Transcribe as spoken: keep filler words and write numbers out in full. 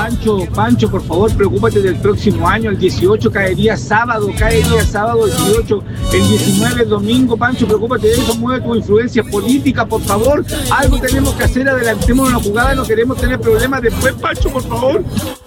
Pancho, Pancho, por favor, preocúpate del próximo año. El dieciocho caería sábado, caería sábado el dieciocho, el diecinueve domingo. Pancho, preocúpate de eso, mueve tu influencia política, por favor. Algo tenemos que hacer, adelantemos una jugada, no queremos tener problemas después, Pancho, por favor.